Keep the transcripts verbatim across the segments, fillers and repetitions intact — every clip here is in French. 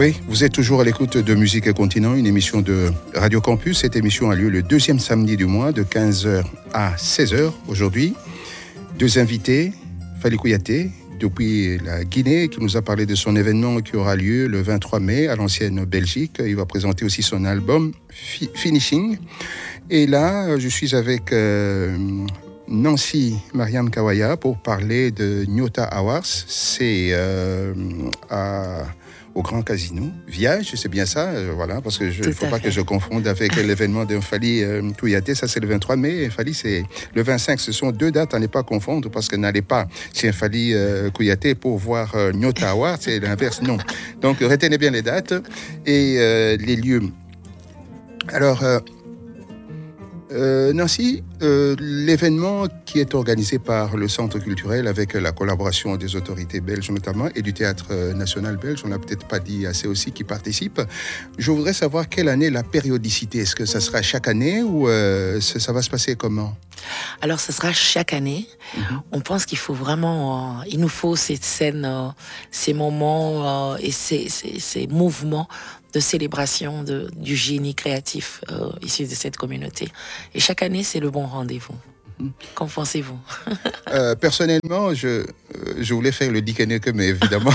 Oui, vous êtes toujours à l'écoute de Musique et Continent, une émission de Radio Campus. Cette émission a lieu le deuxième samedi du mois de quinze heures à seize heures aujourd'hui. Deux invités, Fally Kouyaté, depuis la Guinée, qui nous a parlé de son événement qui aura lieu le vingt-trois mai à l'ancienne Belgique. Il va présenter aussi son album Fi- Finishing. Et là, je suis avec euh, Nancy Mariam Kawaya pour parler de Nyota Awards. C'est euh, à... au Grand Casino, Viage, c'est bien ça, euh, voilà, parce que il ne faut pas fait. que je confonde avec l'événement de Fally euh, Kouyaté, ça c'est le vingt-trois mai, et Fally c'est le vingt-cinq, ce sont deux dates à ne pas confondre, parce que n'allez pas chez un Fally euh, Kouyaté pour voir euh, Nyota Award, c'est l'inverse, non. Donc retenez bien les dates et euh, les lieux. Alors, euh, Euh, Nancy, euh, l'événement qui est organisé par le Centre culturel avec la collaboration des autorités belges notamment et du Théâtre national belge, on l'a peut-être pas dit assez aussi, qui participe. Je voudrais savoir quelle année la périodicité. Est-ce que ça sera chaque année ou euh, ça, ça va se passer comment? Alors, ce sera chaque année. Mm-hmm. On pense qu'il faut vraiment, euh, il nous faut ces scènes, euh, ces moments euh, et ces, ces, ces mouvements de célébration de, du génie créatif euh, issu de cette communauté. Et chaque année, c'est le bon rendez-vous. Mmh. Qu'en pensez-vous? euh, Personnellement, je, euh, je voulais faire le Dikaneke, mais évidemment,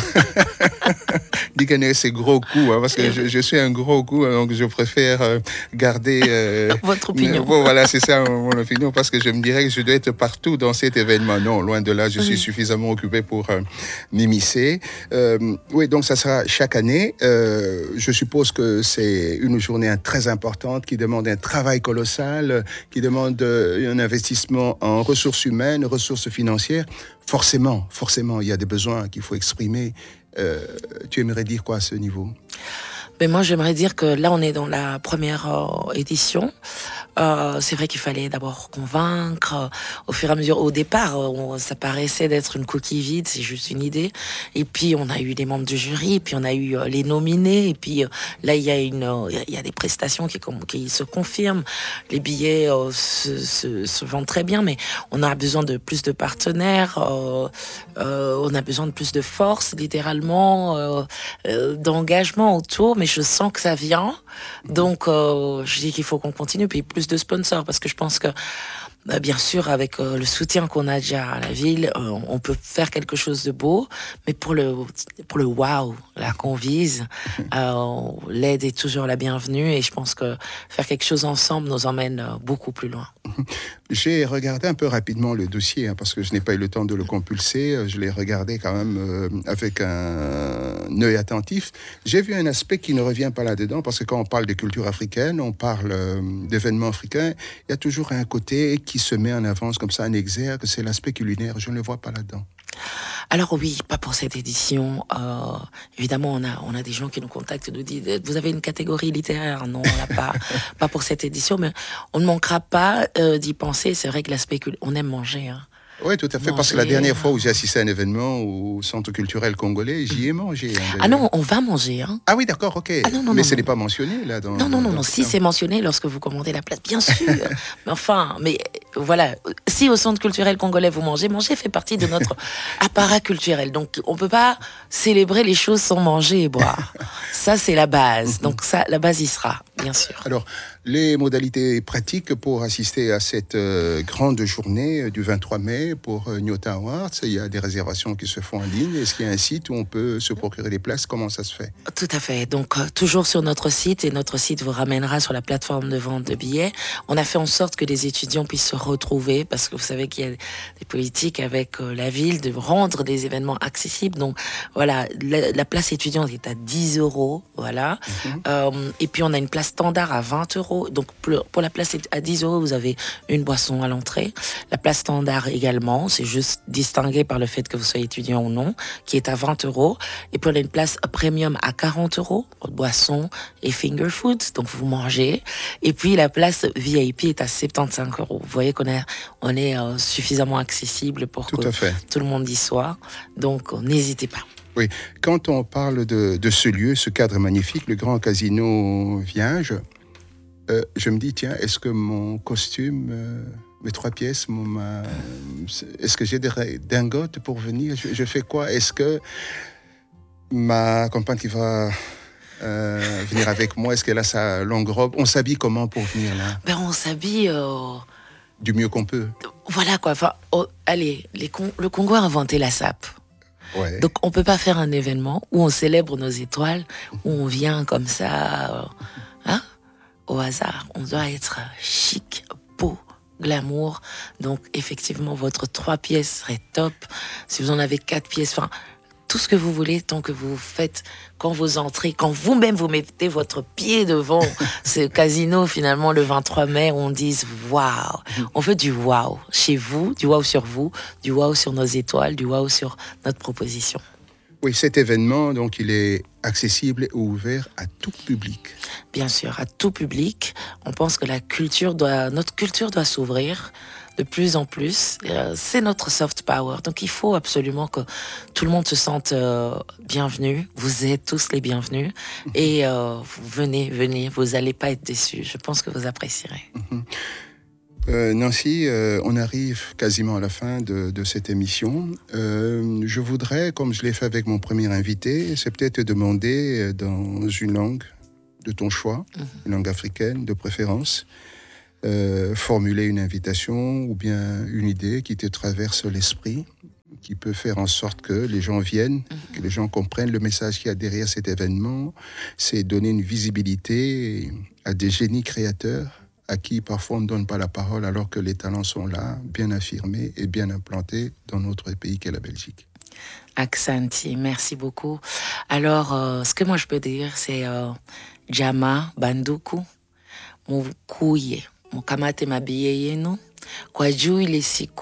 Dikaneke, c'est gros coup, hein, parce que je, je suis un gros coup, donc je préfère euh, garder... Euh, Votre opinion. Bon, voilà, c'est ça mon opinion, parce que je me dirais que je dois être partout dans cet événement. Non, loin de là, je suis oui. suffisamment occupé pour euh, m'immiscer. Euh, oui, donc ça sera chaque année. Euh, je suppose que c'est une journée très importante qui demande un travail colossal, qui demande euh, un investissement en ressources humaines, ressources financières. Forcément, forcément, il y a des besoins qu'il faut exprimer. Euh, tu aimerais dire quoi à ce niveau? Mais moi, j'aimerais dire que là, on est dans la première euh, édition. Euh, c'est vrai qu'il fallait d'abord convaincre. Euh, au fur et à mesure, au départ, euh, on, ça paraissait d'être une coquille vide, c'est juste une idée. Et puis, on a eu des membres du jury, et puis on a eu euh, les nominés. Et puis euh, là, il y a une, euh, il y a des prestations qui, qui se confirment. Les billets euh, se, se, se vendent très bien, mais on a besoin de plus de partenaires. Euh, euh, on a besoin de plus de force, littéralement, euh, euh, d'engagement autour. Mais je sens que ça vient. Donc, euh, je dis qu'il faut qu'on continue. Puis plus de sponsors, parce que je pense que, bah, bien sûr, avec euh, le soutien qu'on a déjà à la ville, euh, on peut faire quelque chose de beau. Mais pour le, pour le wow, là, qu'on vise, euh, l'aide est toujours la bienvenue. Et je pense que faire quelque chose ensemble nous emmène euh, beaucoup plus loin. J'ai regardé un peu rapidement le dossier, hein, parce que je n'ai pas eu le temps de le compulser. Je l'ai regardé quand même euh, avec un, un œil attentif. J'ai vu un aspect qui ne revient pas là-dedans, parce que quand on parle de culture africaine, on parle euh, d'événements africains, il y a toujours un côté qui se met en avance comme ça, un exergue, c'est l'aspect culinaire. Je ne le vois pas là-dedans. Alors oui, pas pour cette édition. Euh, évidemment, on a on a des gens qui nous contactent et nous disent vous avez une catégorie littéraire. Non, on l'a pas pas pour cette édition, mais on ne manquera pas euh, d'y penser. C'est vrai que l'aspect on aime manger. Hein. Oui, tout à fait, manger, parce que la dernière fois où j'ai assisté à un événement au Centre culturel congolais, j'y ai mangé. Hein, ah non, on va manger. Hein. Ah oui, d'accord, ok. Ah non, non, mais non, ce non. n'est pas mentionné là dans. Non, non, non, dans non. Si c'est mentionné lorsque vous commandez la place, bien sûr. mais enfin, mais voilà, si au Centre culturel congolais vous mangez, manger fait partie de notre appareil culturel. Donc on peut pas célébrer les choses sans manger et boire. Ça c'est la base. Donc ça, la base y sera, bien sûr. Alors. Les modalités pratiques pour assister à cette euh, grande journée du vingt-trois mai pour euh, Nyota Awards, il y a des réservations qui se font en ligne. Est-ce qu'il y a un site où on peut se procurer des places? Comment ça se fait? Tout à fait. Donc, euh, toujours sur notre site, et notre site vous ramènera sur la plateforme de vente de billets. On a fait en sorte que les étudiants puissent se retrouver, parce que vous savez qu'il y a des politiques avec euh, la ville de rendre des événements accessibles. Donc, voilà, la, la place étudiante est à dix euros, voilà. Mm-hmm. Euh, et puis, on a une place standard à vingt euros. Donc, pour la place à dix euros, vous avez une boisson à l'entrée. La place standard également, c'est juste distingué par le fait que vous soyez étudiant ou non, qui est à vingt euros. Et puis, on a une place premium à quarante euros, boisson et finger food, donc vous mangez. Et puis, la place V I P est à soixante-quinze euros. Vous voyez qu'on est, on est euh, suffisamment accessible pour tout que tout le monde y soit. Donc, euh, n'hésitez pas. Oui, quand on parle de, de ce lieu, ce cadre magnifique, le Grand Casino Viage, Euh, je me dis, tiens, est-ce que mon costume, euh, mes trois pièces, mon, ma, est-ce que j'ai des dingotes pour venir? je, je fais quoi? Est-ce que ma compagne qui va euh, venir avec moi? Est-ce qu'elle a sa longue robe? On s'habille comment pour venir là? Ben, on s'habille... Euh... Du mieux qu'on peut. Voilà quoi. Enfin, oh, allez, les Con- le Congo a inventé la sape. Ouais. Donc, on peut pas faire un événement où on célèbre nos étoiles, où on vient comme ça, euh, hein, au hasard. On doit être chic, beau, glamour. Donc, effectivement, votre trois pièces serait top. Si vous en avez quatre pièces, enfin, tout ce que vous voulez, tant que vous faites, quand vous entrez, quand vous-même vous mettez votre pied devant ce casino, finalement, le vingt-trois mai, on dise waouh. On veut du waouh chez vous, du waouh sur vous, du waouh sur nos étoiles, du waouh sur notre proposition. Oui, cet événement, donc, il est accessible et ouvert à tout public. Bien sûr, à tout public. On pense que la culture doit, notre culture doit s'ouvrir de plus en plus. Euh, c'est notre soft power. Donc, il faut absolument que tout le monde se sente euh, bienvenu. Vous êtes tous les bienvenus. Et euh, venez, venez. Vous n'allez pas être déçus. Je pense que vous apprécierez. Mm-hmm. Euh, Nancy, euh, on arrive quasiment à la fin de, de cette émission. Euh, je voudrais, comme je l'ai fait avec mon premier invité, c'est peut-être te demander dans une langue de ton choix, mm-hmm. une langue africaine de préférence, euh, formuler une invitation ou bien une idée qui te traverse l'esprit, qui peut faire en sorte que les gens viennent, mm-hmm. que les gens comprennent le message qu'il y a derrière cet événement. C'est donner une visibilité à des génies créateurs à qui parfois on ne donne pas la parole alors que les talents sont là, bien affirmés et bien implantés dans notre pays qu'est la Belgique. Aksanti, merci beaucoup. Alors, euh, ce que moi je peux dire, c'est euh, Jama Banduku, Mukuye, Mukamate Mabie yenu, kwa juu ile siku,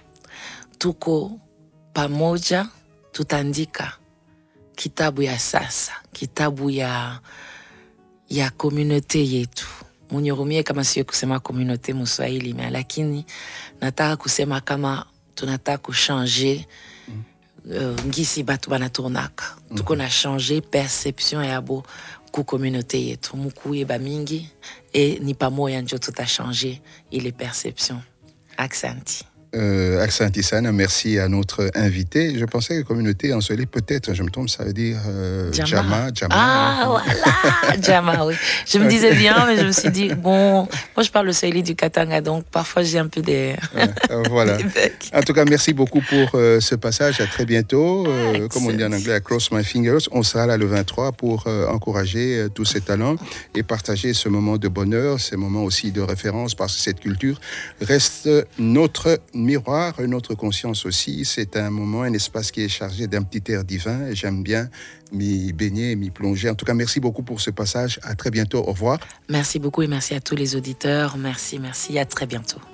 tuko pamoja, tutandika kitabu ya sasa, kitabu ya, ya communauté yetu. Munyorumie kama sio kusema communauté Muswahili, mais lakini nataka kusema kama tunataka kuchanger uh, ngisi batu banaturnaka. Mm-hmm. Tuko na changer perception yabo ku communauté yetu. Mukuye ba mingi et ni pamoja njo tutachanger ile perception. Aksanti. Euh, Aksanti Sana, merci à notre invité. Je pensais que communauté en Swahili, peut-être, je me trompe, ça veut dire euh, Jama. Jama. Ah, voilà, Jama, oui. Je me disais bien, mais je me suis dit, bon, moi je parle le Swahili du Katanga, donc parfois j'ai un peu des... euh, voilà. Des en tout cas, merci beaucoup pour euh, ce passage. À très bientôt. Euh, comme on dit en anglais, cross my fingers. On sera là le vingt-trois pour euh, encourager euh, tous ces talents et partager ce moment de bonheur, ces moments aussi de référence, parce que cette culture reste notre miroir, notre conscience aussi. C'est un moment, un espace qui est chargé d'un petit air divin et j'aime bien m'y baigner, m'y plonger. En tout cas, merci beaucoup pour ce passage. À très bientôt. Au revoir. Merci beaucoup et merci à tous les auditeurs. Merci, merci. À très bientôt.